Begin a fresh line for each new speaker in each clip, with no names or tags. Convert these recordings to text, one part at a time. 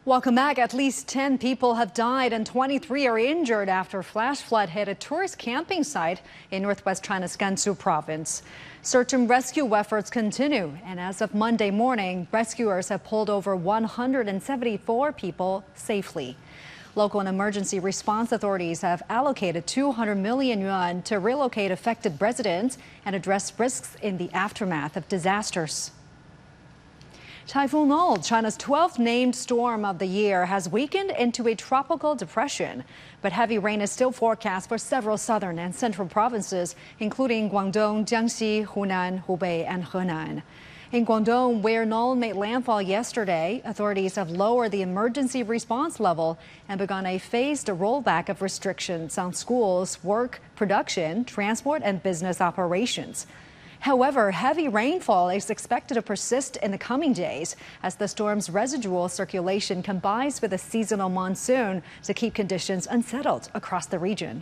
Welcome back. At least 10 people have died and 23 are injured after flash flood hit a tourist camping site in northwest China's Gansu province. Search and rescue efforts continue, and as of Monday morning, rescuers have pulled over 174 people safely. Local and emergency response authorities have allocated 200 million yuan to relocate affected residents and address risks in the aftermath of disasters. Typhoon Nul, China's 12th named storm of the year, has weakened into a tropical depression. But heavy rain is still forecast for several southern and central provinces, including Guangdong, Jiangxi, Hunan, Hubei, and Henan. In Guangdong, where Nul made landfall yesterday, authorities have lowered the emergency response level and begun a phased rollback of restrictions on schools, work, production, transport, and business operations. However, heavy rainfall is expected to persist in the coming days as the storm's residual circulation combines with a seasonal monsoon to keep conditions unsettled across the region.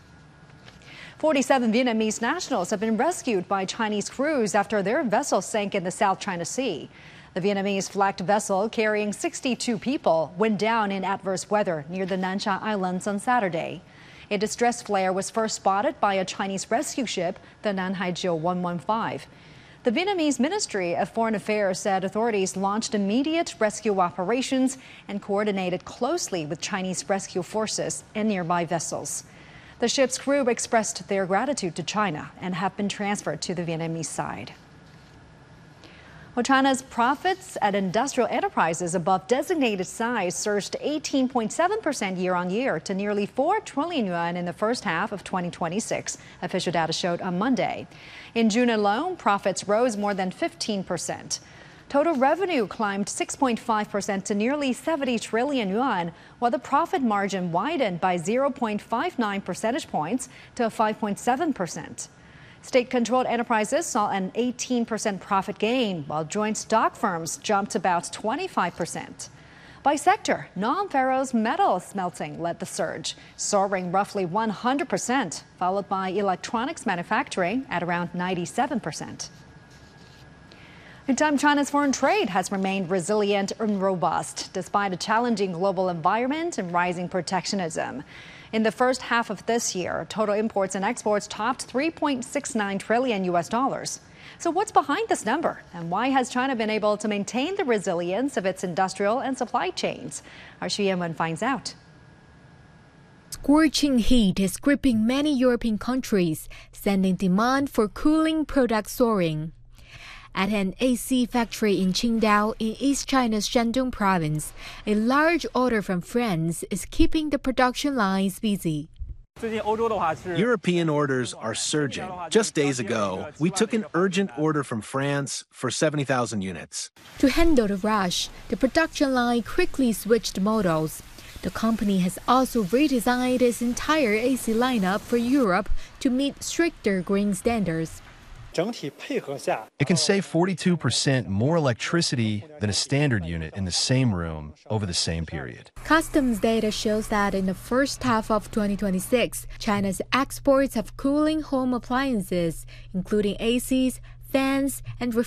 47 Vietnamese nationals have been rescued by Chinese crews after their vessel sank in the South China Sea. The Vietnamese flagged vessel carrying 62 people went down in adverse weather near the Nan Sha Islands on Saturday. A distress flare was first spotted by a Chinese rescue ship, the Nanhaijiu 115. The Vietnamese Ministry of Foreign Affairs said authorities launched immediate rescue operations and coordinated closely with Chinese rescue forces and nearby vessels. The ship's crew expressed their gratitude to China and have been transferred to the Vietnamese side. Well, China's profits at industrial enterprises above designated size surged 18.7% year-on-year to nearly 4 trillion yuan in the first half of 2026, official data showed on Monday. In June alone, profits rose more than 15%. Total revenue climbed 6.5% to nearly 70 trillion yuan, while the profit margin widened by 0.59 percentage points to 5.7%. State-controlled enterprises saw an 18% profit gain, while joint stock firms jumped about 25%. By sector, non-ferrous metal smelting led the surge, soaring roughly 100%, followed by electronics manufacturing at around 97%. Meantime, China's foreign trade has remained resilient and robust, despite a challenging global environment and rising protectionism. In the first half of this year, total imports and exports topped 3.69 trillion US dollars. So what's behind this number? And why has China been able to maintain the resilience of its industrial and supply chains? Our Xu Yanwen finds out.
Scorching heat is gripping many European countries, sending demand for cooling products soaring. At an AC factory in Qingdao in East China's Shandong province, a large order from France is keeping the production lines busy.
European orders are surging. Just days ago, we took an urgent order from France for 70,000 units.
To handle the rush, the production line quickly switched models. The company has also redesigned its entire AC lineup for Europe to meet stricter green standards.
It can save 42% more electricity than a standard unit in the same room over the same period.
Customs data shows that in the first half of 2026, China's exports of cooling home appliances, including ACs, fans, and